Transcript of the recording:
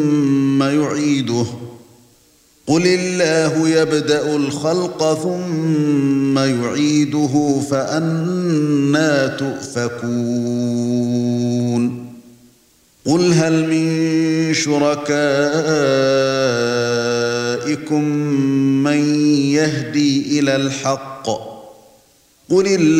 ثم يعيده قل الله يبدأ الخلق ثم يعيده فأنى تؤفكون قل هل من شركائكم من يهدي إلى الحق قل الله